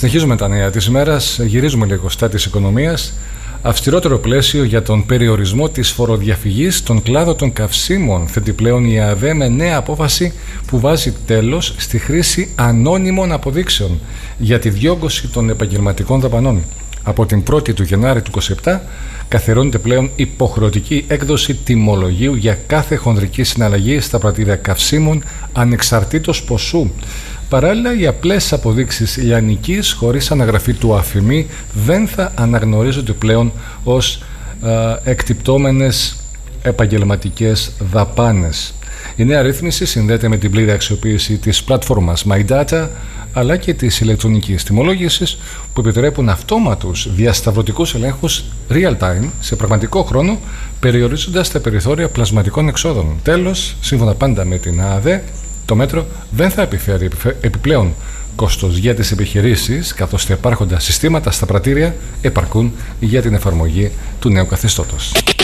Συνεχίζουμε τα νέα της ημέρας, γυρίζουμε λίγο στα της οικονομίας. Αυστηρότερο πλαίσιο για τον περιορισμό της φοροδιαφυγής στον κλάδο των καυσίμων θέτει πλέον η ΑΔΕ με νέα απόφαση που βάζει τέλος στη χρήση ανώνυμων αποδείξεων για τη διόγκωση των επαγγελματικών δαπανών. Από την 1η του Γενάρη του 2027 καθιερώνεται πλέον υποχρεωτική έκδοση τιμολογίου για κάθε χονδρική συναλλαγή στα πρατήρια καυσίμων ανεξαρτήτως ποσού. Παράλληλα, οι απλές αποδείξεις λιανικής χωρίς αναγραφή του αφημί δεν θα αναγνωρίζονται πλέον ως εκτυπτόμενες επαγγελματικές δαπάνες. Η νέα ρύθμιση συνδέεται με την πλήρη αξιοποίηση της πλατφόρμας MyData αλλά και της ηλεκτρονικής τιμολόγησης που επιτρέπουν αυτόματους διασταυρωτικούς ελέγχους real-time σε πραγματικό χρόνο, περιορίζοντας τα περιθώρια πλασματικών εξόδων. Τέλος, σύμφωνα πάντα με την ΑΔΕ, το μέτρο δεν θα επιφέρει επιπλέον κόστος για τις επιχειρήσεις, καθώς τα υπάρχοντα συστήματα στα πρατήρια επαρκούν για την εφαρμογή του νέου καθεστώτος.